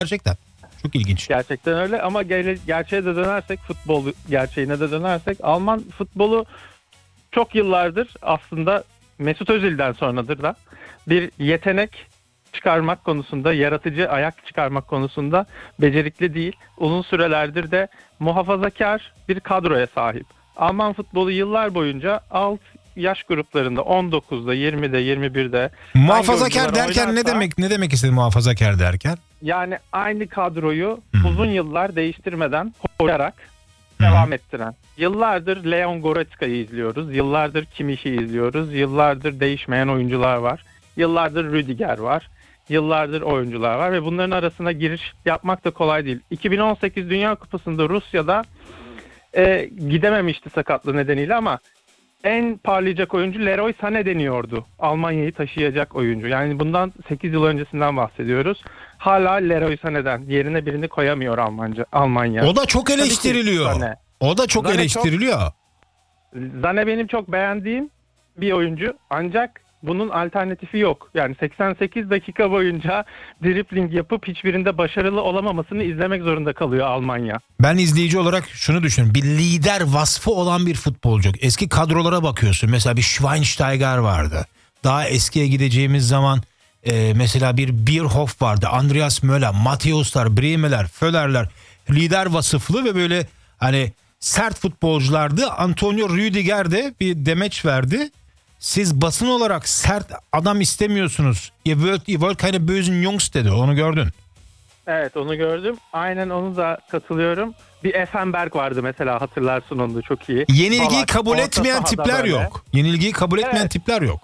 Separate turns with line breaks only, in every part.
Gerçekten. Çok ilginç.
Gerçekten öyle ama gerçeğe de dönersek, futbol gerçeğine de dönersek, Alman futbolu çok yıllardır aslında Mesut Özil'den sonradır da bir yetenek çıkarmak konusunda, yaratıcı ayak çıkarmak konusunda becerikli değil. Uzun sürelerdir de muhafazakar bir kadroya sahip. Alman futbolu yıllar boyunca alt yaş gruplarında 19'da, 20'de, 21'de
Muhafazakar derken ne demek istedi muhafazakar derken?
Yani aynı kadroyu uzun yıllar değiştirmeden koyarak devam ettiren. Yıllardır Leon Goretzka'yı izliyoruz. Yıllardır Kimmich'i izliyoruz. Yıllardır değişmeyen oyuncular var. Yıllardır Rüdiger var. Yıllardır oyuncular var ve bunların arasına giriş yapmak da kolay değil. 2018 Dünya Kupası'nda Rusya'da gidememişti sakatlığı nedeniyle ama en parlayacak oyuncu Leroy Sané deniyordu. Almanya'yı taşıyacak oyuncu. Yani bundan 8 yıl öncesinden bahsediyoruz. Hala Leroy Sané'den yerine birini koyamıyor Almanya.
O da çok eleştiriliyor. O da çok eleştiriliyor.
Sané benim çok beğendiğim bir oyuncu. Ancak bunun alternatifi yok. Yani 88 dakika boyunca dribling yapıp hiçbirinde başarılı olamamasını izlemek zorunda kalıyor Almanya.
Ben izleyici olarak şunu düşünüyorum. Bir lider vasfı olan bir futbolcu. Eski kadrolara bakıyorsun. Mesela bir Schweinsteiger vardı. Daha eskiye gideceğimiz zaman mesela bir Bierhoff vardı. Andreas Möller, Matthäus'lar, Bremer'ler, Föller'ler. Lider vasıflı ve böyle hani sert futbolculardı. Antonio Rüdiger de bir demeç verdi. Siz basın olarak sert adam istemiyorsunuz. Ihr wollt keine bösen Jungs dedi. Onu gördün.
Evet, onu gördüm. Aynen, onu da katılıyorum. Bir Effenberg vardı mesela, hatırlarsın onu da çok iyi.
Yenilgiyi kabul etmeyen tipler yok. Yenilgiyi kabul etmeyen tipler yok.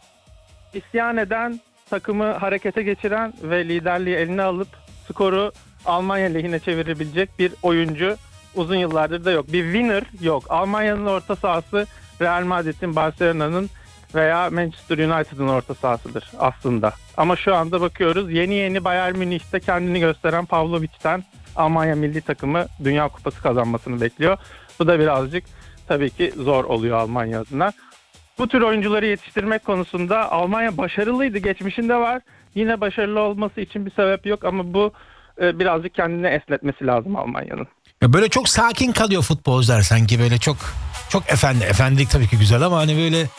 İsyan eden, takımı harekete geçiren ve liderliği eline alıp skoru Almanya lehine çevirebilecek bir oyuncu uzun yıllardır da yok. Bir winner yok. Almanya'nın orta sahası Real Madrid'in, Barcelona'nın veya Manchester United'ın orta sahasıdır aslında. Ama şu anda bakıyoruz, yeni Bayern Münih'te kendini gösteren Pavlovic'ten Almanya milli takımı Dünya Kupası kazanmasını bekliyor. Bu da birazcık tabii ki zor oluyor Almanya adına. Bu tür oyuncuları yetiştirmek konusunda Almanya başarılıydı. Geçmişinde var. Yine başarılı olması için bir sebep yok ama bu birazcık kendini esnetmesi lazım Almanya'nın.
Böyle çok sakin kalıyor futbolcular sanki, böyle çok efendilik tabii ki güzel ama hani böyle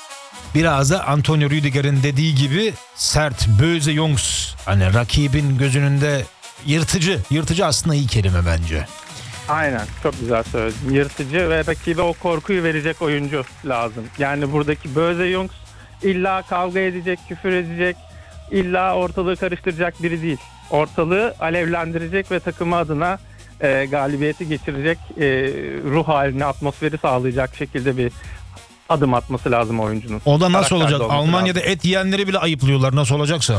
biraz da Antonio Rüdiger'in dediği gibi sert, böse Jungs, hani rakibin gözünde yırtıcı aslında iyi kelime bence.
Aynen, çok güzel söyledin. Yırtıcı ve rakibe o korkuyu verecek oyuncu lazım. Yani buradaki böse Jungs illa kavga edecek, küfür edecek, illa ortalığı karıştıracak biri değil. Ortalığı alevlendirecek ve takımı adına galibiyeti geçirecek, ruh haline, atmosferi sağlayacak şekilde bir adım atması lazım oyuncunun.
O da nasıl olacak? Almanya'da et yiyenleri bile ayıplıyorlar, nasıl olacaksa.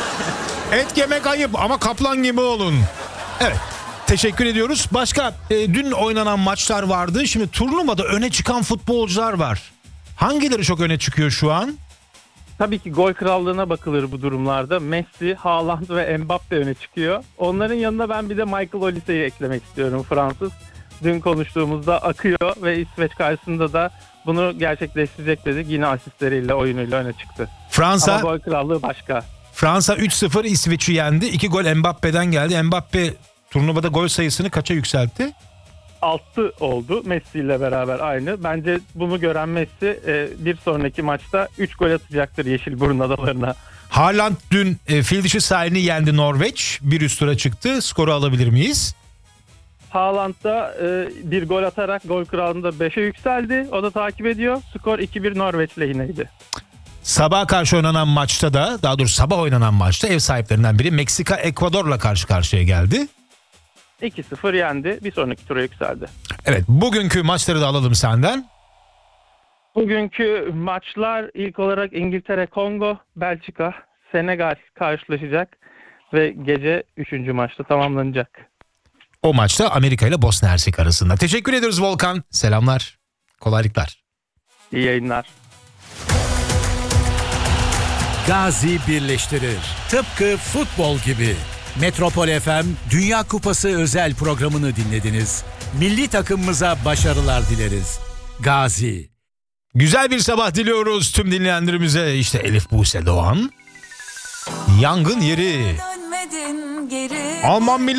Et yemek ayıp ama kaplan gibi olun. Evet, teşekkür ediyoruz. Başka dün oynanan maçlar vardı. Şimdi turnuvada öne çıkan futbolcular var. Hangileri çok öne çıkıyor şu an?
Tabii ki gol krallığına bakılır bu durumlarda. Messi, Haaland ve Mbappe öne çıkıyor. Onların yanına ben bir de Michael Olise'yi eklemek istiyorum, Fransız. Dün konuştuğumuzda akıyor ve İsveç karşısında da bunu gerçekleştirecek dedik. Yine asistleriyle, oyunuyla öne çıktı.
Fransa,
ama gol krallığı başka.
Fransa 3-0 İsveç'i yendi. 2 gol Mbappe'den geldi. Mbappe turnuvada gol sayısını kaça yükseltti?
6 oldu. Messi ile beraber aynı. Bence bunu gören Messi bir sonraki maçta 3 gol atacaktır Yeşilburun Adalarına.
Haaland dün fil dişi sahilini yendi Norveç. Bir üst tura çıktı. Skoru alabilir miyiz?
Haaland da bir gol atarak gol kralında 5'e yükseldi. O da takip ediyor. Skor 2-1 Norveç lehineydi.
Sabah karşı oynanan maçta da, daha doğrusu sabah oynanan maçta ev sahiplerinden biri Meksika Ekvador'la karşı karşıya geldi.
2-0 yendi. Bir sonraki tura yükseldi.
Evet, bugünkü maçları da alalım senden.
Bugünkü maçlar ilk olarak İngiltere, Kongo, Belçika, Senegal karşılaşacak ve gece 3. maçta tamamlanacak.
O maçta Amerika ile Bosna Hersek arasında. Teşekkür ediyoruz Volkan. Selamlar. Kolaylıklar.
İyi yayınlar.
Gazi birleştirir. Tıpkı futbol gibi. Metropol FM Dünya Kupası özel programını dinlediniz. Milli takımımıza başarılar dileriz. Gazi.
Güzel bir sabah diliyoruz tüm dinleyenlerimize. İşte Elif Buse Doğan. Yangın yeri.
Dönmedin geri
Alman milli